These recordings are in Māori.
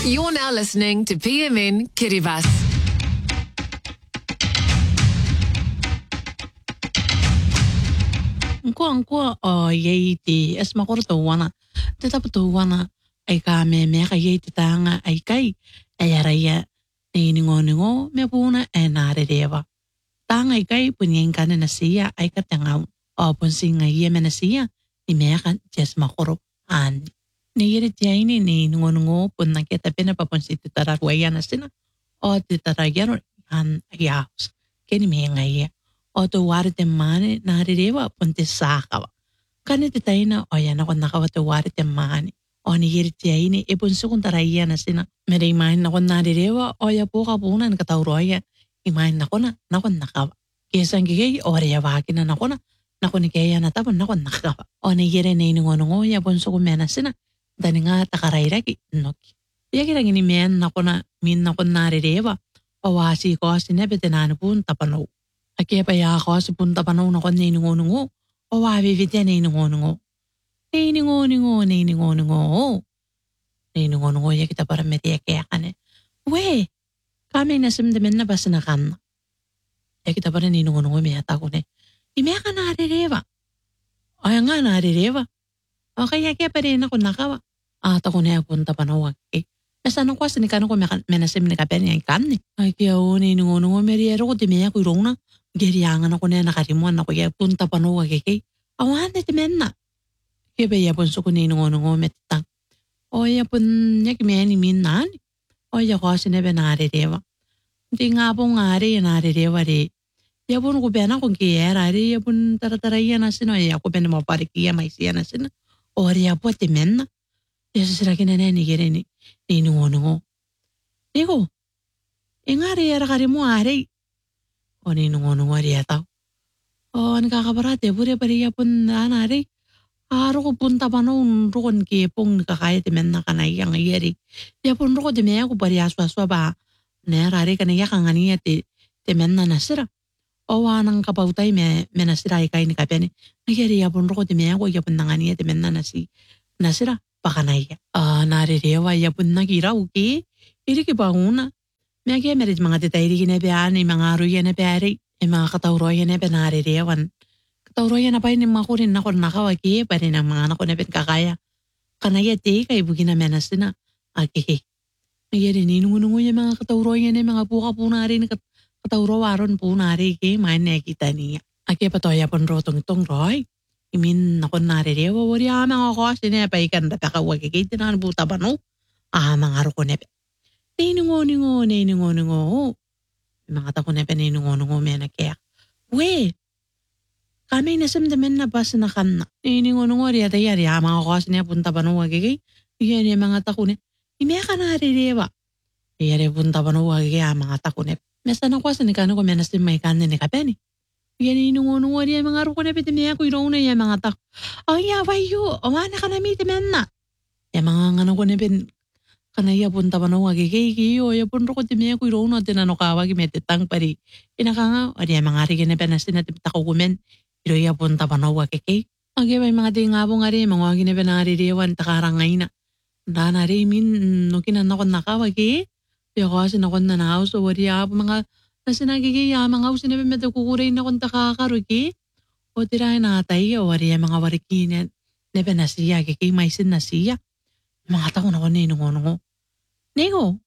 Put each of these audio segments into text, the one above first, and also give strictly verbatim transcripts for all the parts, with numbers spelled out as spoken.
You're now listening to P M N Kiribati. Nko nko o yei te es makoro tō wana. Te tapu tō wana ai ka me mea ka yei te tāanga ai kai. Ai ara ia nei ningo ningo mea pūna e nāre rewa. Tāanga ai kai puni engkane na sia ai ka te ngau. O punsi nga ia me na sia ni mea ka jes makoro ani. Ni ere te aini ni ningo ningo puna ke te pena pa punsi te tararu ai ana sina. O te tararu an ai aus. Ke ni mea nga ia. O tō wāre te māne nāre rewa pun te sākawa. Kane te taina o ia nako nakawa tō wāre te māne. O ni ere te aini e pun sukuntara ia na sina. Me rei māne nako nāre rewa o ia pōka pūna ni katauro ia. I māne nako na nako nakawa. Kia sangi kei o rea wākina nako na. Nako ni kei ana tapu nako nakawa. O ni ere nei ningo nungo ia pun suku mea na sina. Dani ngā takarairaki noki. Ia kirangi ni mea nako na min nako nāre rewa. O wāsi ko asi nepe te nāne pūn tapanou. Aki pa ia ko sa punta panau na kon nei ningo ningo. O wawi vitia nei ningo ningo. Nei ningo ningo, nei ningo ningo. Nei ningo ningo ia kita para metia kaya kane. We, kami na simde menna basa na kana. Ia kita para nei ningo ningo mea tako ne. I mea ka nārerewa. O ia ngā nārerewa. O kaya kaya pa rin ako nakawa. Ah, tako ne punta panau aki. Mesa no kwasa ni kano ko mena simne ka peni ay kane. Ay kia o nei ningo ningo meri ero ko te mea ko irona. Geriangan ako na nakarimuan ako ya punta pano kay awan te menna ke be ya pun suku ni ngo ngo metang o ya pun yak me ni minnan o ya ko sine be nare dewa tinga po ngare nare dewa re ya pun ko be na ko ke era re ya pun tara tara ya na sino ya ko be mo pare ki ya mai sia na sino o ya po te menna ya sira ke ne ni gere ni ni ngo ngo ego engare ya karimu are o ni nungo nungo ria tau. O nakakabarate, pure pariya pun nanari. Aro ko punta pa noon rukon kipong nakakaya timen na kanay ang iyari. Ya pun ruko timaya ko pariya aswa-aswa ba. Nerari kanaya kangania ti timen na nasira. O wanang kapautay me menasira ikay ni kapene. Nagyari ya pun ruko timaya ko ya pun nangania timen na nasi. Nasira pa kanaya. Ah, narirewa ya pun nakiraw ki. Iri ki pa una. Mea kia merit mga titayri kinebea ni mga aruya na peri, e mga katauroya na penarirewan. Katauroya na pa ni mga kurin na kon nakawaki, pa rin ang mga nako na kakaya. Kanaya te kay bugi na menas na, akihi. Nagyari ninungunungo yung mga katauroya na mga puka punari na kataurowaron punari ki, main na kita niya. Aki patoya pon rotong tong roy. Imin na kon narirewa, wari ah mga kasi na pa ikan na kakawagi kay tinan buta pa no. Ah mga aro ko na nei ningo ningo, nei ningo ningo. Mga tako na pa nei ningo ningo mea na kaya. We, kami nasamdaman na basa na kana. Nei ningo ningo riya tayo riya. Mga kasi niya punta pa no wagigay. Iyan niya mga tako na. Imea ka na harirewa. Iyan niya punta pa no wagigay mga tako na. Mesa na kwasa ni kano ko mea nasim may kanin ni kapeni. Iyan niya ningo ningo riya mga ruko na piti mea ko iraw na yan mga tako. Ay ya, wayo. Omana ka na miti men na. Yan mga ngano ko na pin. Kanaya punta pa no wagigay o ya pun roko timaya ko irono tinano kawagi metetang pari inaka nga adi mga ari gina penasin natin tako kumen iro ya punta pa no wagigay agi may mga tingabong ari mga wagi na penari rewan takarangay na dana ri min no kinan ako nakawagi ya kasi nakon na nao so wari ya mga nasinagigay ya mga usin na pimeta kukuray na kong takakarugi o tirahin natay o wari ya mga warikinin na penasiya kikay may sin na siya mga tako na ko ninungo nungo Nego,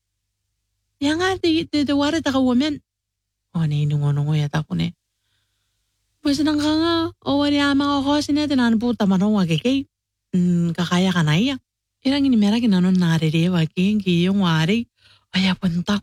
yang nga, di, di, di, wari taka women. O, ninungo nungo yata ko ne. Pwes nang ka nga, o wari ama ko kasi natin, ano po tamanong wagigay. Hmm, kakaya ka na iya. Irang inimera kinanon narire waging, kiyong wari. Ay, apuntak.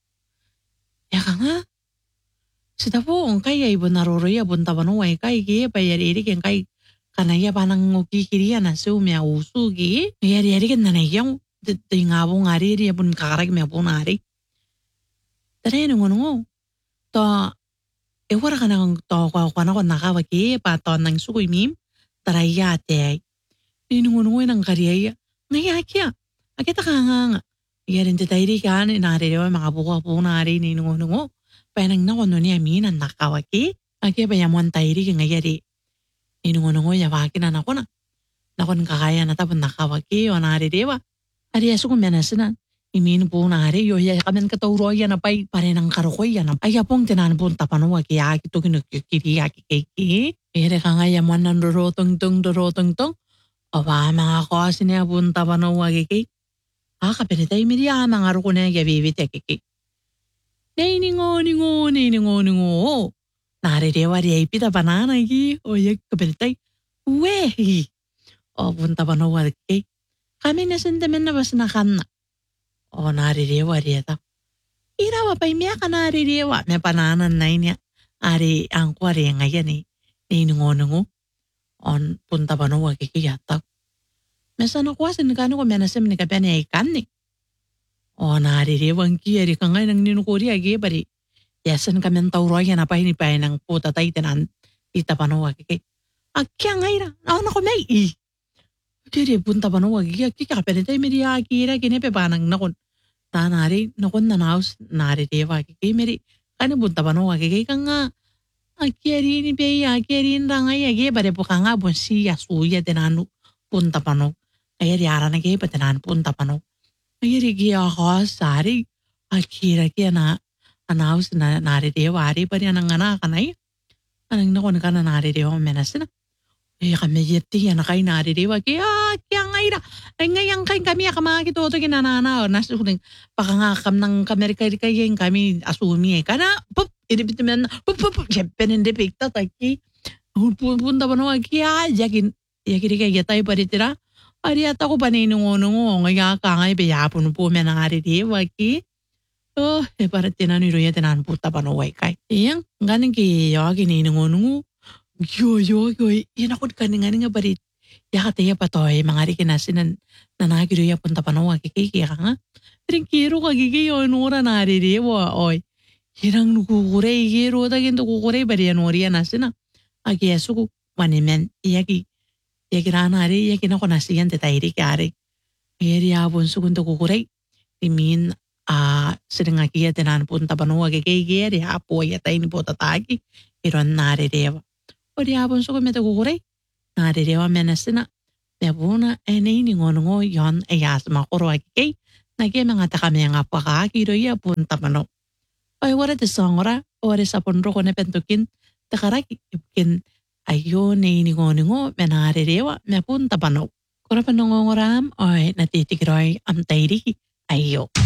Ya ka nga. Sita po, ang kaya ibon naroroy, abun tamanong wagigay, kaya payari-iri, kaya kaya kanaya panang ukikiriya na siya umya usugi. Yari-yari ka nanayang. Di nga po nga rin, pun kakarag may po nga rin. Tara yun, ngungo. To, e wala ka na kung to, kung ako nakawagi, pato ng sukoy mim, tara yate. Ninungungo ng kariyaya. Ngayakya, akita ka nga nga. Iyarin ti tayo ka, narirewa, mga buka po nga rin, ninungungo. Payanang nakuno niya minan nakawagi. Akya pa yamuan tayo rin, ngayari. Ninungungo, yawaki na nako na. Nakon kakaya na tapon nakawagi, o narirewa. Ari aso ko menasin na, Imin po nari yo ya kamen katuro ya na pay pare ng karokoy ya na ay apong tinan po tapano wa kaya kito kinukiri ya kiki ere ka nga yaman nan dorotong tong dorotong tong aba mga ko sinya po tapano wa kiki ah kapenitay mi ya mga roko na ya bibi te kiki nei ningo ningo nei ningo ningo nari dewa ri pita banana ki o ya kapenitay we o punta tapano wa kiki kami na sentimen na bas na kana o naririwa riyata. Irawa pa imiya ka naririwa. May pananan na inya. Ari ang kwari ngayon eh. Ninungo-nungo. On punta pa no wakikiyatak. May sanakwasin ka no kung menasim ni kapiyan ay ikan eh. O naririwang kiyari ka ngayon ang ninukuri agi bari. Yasan kami ang tauroya na pahinipay ng puta tayo tinan. Ita pa no wakiki. Akya ngayon. Ako na kumay eh. Kiri punta pa no wakiki. Akya kapiyan tayo media akira kinepe panang nakon. Tanari, nakon na naus, nari dewa kiki, meri, kani bunta pa no kiki, ka nga, akiri ni pe, akiri ni rangay, agi, bare po ka nga, bunsi, asuya, tinanu, punta pa no, ayari ara na kaya pa tinan, punta pa no, ayari kaya ako, sari, akira kaya na, anaus na nari dewa, ari pa rin ang anak, kanay, anang nakon ka na nari dewa, menas na, ay kami yeti, anak ay nari dewa, kaya, kaya nga ira, ay ngayang kay kami akama kito to kinanana na suling pakangakam ng kamerika kayen kami asumi eh kana pop inipit men pop pop jepen inde pikta taki punta pa no kaya yakin yakiri kay yatay paritira ari ata ko paninungo ngaya ka ngay beyapon po men ang ari di waki oh e para tinan iro ya tinan puta pa no way kay iyang ganing ki yakin ninungo nungo yo yo yo inakot kaninga nga barit yakataya pa to eh, mga rikinas na nanagiro ya punta pa no kikiki ka nga. Rinkiro ka kiki o nura naririwa oy. Hirang nukukurey, hiro tagin nukukurey bari yan ori yan asina. Agi yasu ko manimen, iyaki, iyaki ranari, iyaki na ko nasiyan te tayri kari. Iyari abon su kunto kukurey. Imin, ah, siring aki ya tenan punta pa no kikiki, iyari apo ya tayo ni po tatagi. Iron naririwa. Ori abon su kumito kukurey. Naririwa menasina. Mebuna ay nainingonongo yon ay asma kuro kay. Nagi mga takami nga pakakiro ya punta mano. Ay wala ti songora. Wala sa punro ko na pentukin. Takaraki ikin ayo nainingonongo menaririwa mepunta mano. Kura panongongoram ay natitigroy am tayri ayo.